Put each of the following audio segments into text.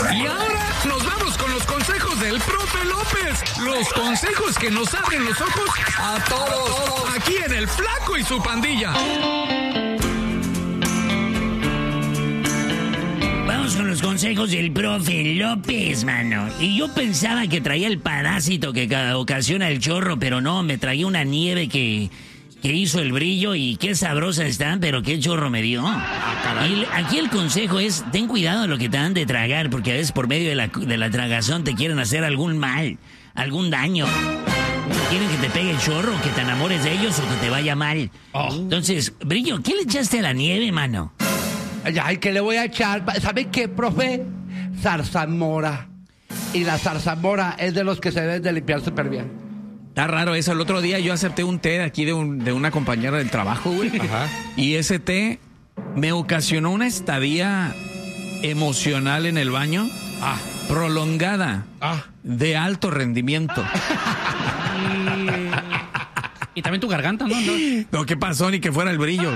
Y ahora nos vamos con los consejos del profe López. Los consejos que nos abren los ojos a todos. Aquí en El Flaco y su Pandilla. Vamos con los consejos del profe López, mano. Y yo pensaba que traía el parásito que ocasiona el chorro, pero no, me traía una nieve que hizo el brillo y qué sabrosa está, pero qué chorro me dio. Y aquí el consejo es, ten cuidado de lo que te dan de tragar, porque a veces por medio de la tragazón te quieren hacer algún mal, algún daño. Quieren que te pegue el chorro, que te enamores de ellos o que te vaya mal. Entonces, Brillo, ¿qué le echaste a la nieve, mano? Ay, ¿qué le voy a echar? ¿Sabe qué, profe? Zarzamora. Y la zarzamora es de los que se deben de limpiar súper bien. Está raro eso. El otro día yo acepté un té aquí de una compañera del trabajo, güey. Ajá. Y ese té me ocasionó una estadía emocional en el baño prolongada, de alto rendimiento. Y también tu garganta, ¿no? No, ¿qué pasó? Ni que fuera el brillo.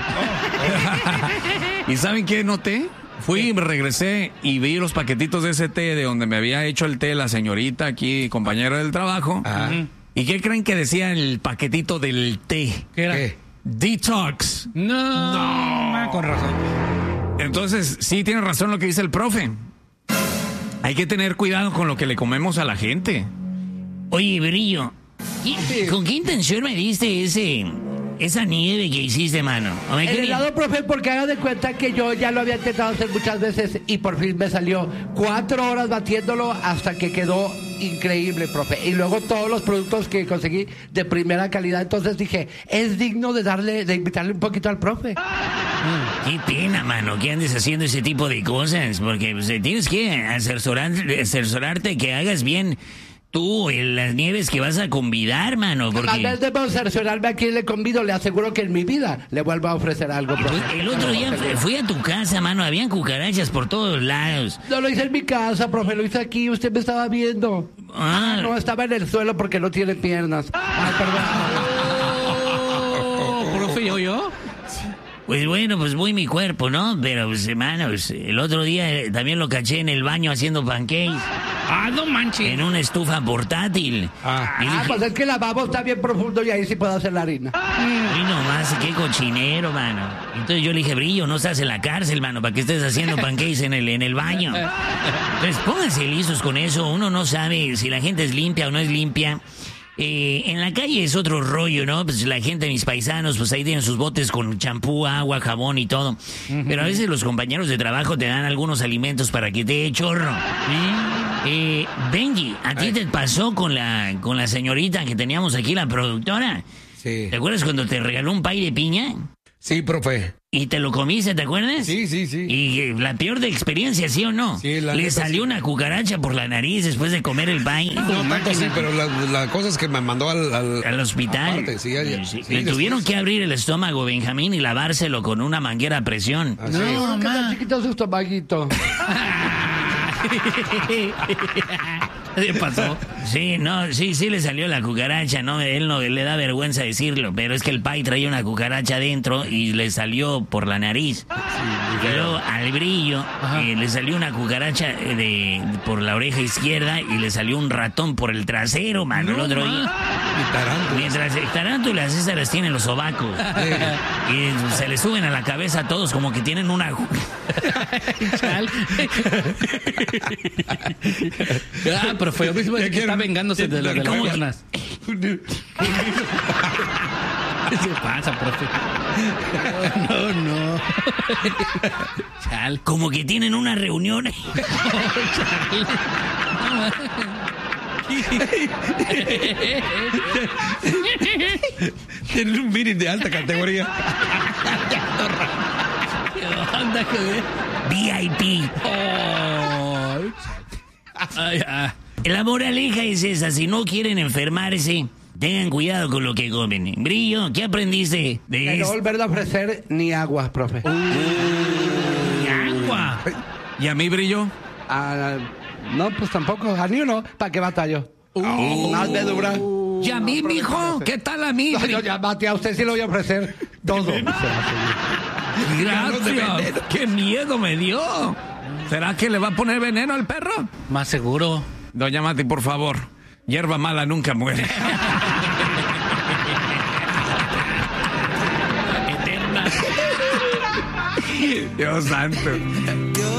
¿Y saben qué noté? Fui, me regresé y vi los paquetitos de ese té de donde me había hecho el té la señorita aquí, compañera del trabajo. ¿Y qué creen que decía el paquetito del té? ¿Qué era? Detox. No. Con razón. Entonces, sí tiene razón lo que dice el profe. Hay que tener cuidado con lo que le comemos a la gente. Oye, Brillo, ¿con qué intención me diste esa nieve que hiciste, mano? El helado, profe, porque haga de cuenta que yo ya lo había intentado hacer muchas veces y por fin me salió 4 horas batiéndolo hasta que quedó increíble, profe. Y luego todos los productos que conseguí de primera calidad. Entonces dije, es digno de invitarle un poquito al profe. Qué pena, mano, que andes haciendo ese tipo de cosas, porque pues, tienes que asesorarte que hagas bien tú en las nieves que vas a convidar, mano, porque... En vez de cerciorarme a quién le convido, le aseguro que en mi vida le vuelvo a ofrecer algo, profe. El otro día fui a tu casa, mano, habían cucarachas por todos lados. No lo hice en mi casa, profe, lo hice aquí, usted me estaba viendo. No, estaba en el suelo porque no tiene piernas. Ay, perdón. ¿Profe, yo? Pues bueno, pues muy mi cuerpo, ¿no? Pero, pues, hermano, el otro día también lo caché en el baño haciendo pancakes. No manches. En una estufa portátil. Y dije, pues es que el lavabo está bien profundo y ahí sí puedo hacer la harina. Y nomás, qué cochinero, mano. Entonces yo le dije, Brillo, no estás en la cárcel, mano, para que estés haciendo pancakes en el baño. Entonces pónganse lisos con eso. Uno no sabe si la gente es limpia o no es limpia. En la calle es otro rollo, ¿no? Pues la gente, mis paisanos, pues ahí tienen sus botes con champú, agua, jabón y todo. Pero a veces los compañeros de trabajo te dan algunos alimentos para que te dé chorro. Benji, ¿a ti te pasó con la señorita que teníamos aquí, la productora? Sí. ¿Te acuerdas cuando te regaló un pay de piña? Sí, profe. ¿Y te lo comiste, te acuerdas? Sí. Y la peor de experiencia, ¿sí o no? Sí, le salió una cucaracha por la nariz después de comer el pay. No tanto, sí, pero la cosa es que me mandó al hospital. Aparte, sí, le tuvieron que abrir el estómago, Benjamín, y lavárselo con una manguera a presión. No, que tan chiquito su estomaguito. ¿Qué pasó? Sí, le salió la cucaracha, ¿no? Él no le da vergüenza decirlo, pero es que el pay traía una cucaracha adentro y le salió por la nariz. Y luego al Brillo le salió una cucaracha por la oreja izquierda y le salió un ratón por el trasero, mano, el otro día. Mientras tarántulas esas las tienen los sobacos. Y se le suben a la cabeza a todos como que tienen una... Pero fue yo mismo que está vengándose de las piernas. ¿Qué se pasa, profe? No. Como que tienen una reunión. Tienen un meeting de alta categoría. VIP. La moraleja es esa, si no quieren enfermarse, tengan cuidado con lo que comen. Brillo, ¿qué aprendiste de no volver a ofrecer ni agua, profe. ¿Ni agua? ¿Y a mí, Brillo? No, pues tampoco, a ni uno, ¿para qué batallo? Más de dura. ¿Y a mí, mijo? ¿Qué tal a mí? No, yo ya bate, a usted sí lo voy a ofrecer todo. Gracias. ¡Qué miedo me dio! ¿Será que le va a poner veneno al perro? Más seguro. Doña Mati, por favor. Hierba mala nunca muere. Eterna. Dios santo.